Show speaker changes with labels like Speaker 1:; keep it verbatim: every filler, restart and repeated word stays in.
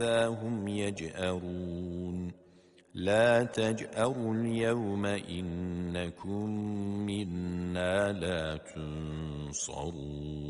Speaker 1: إذا هم يجأرون لا تجأروا اليوم إنكم منا لا تنصرون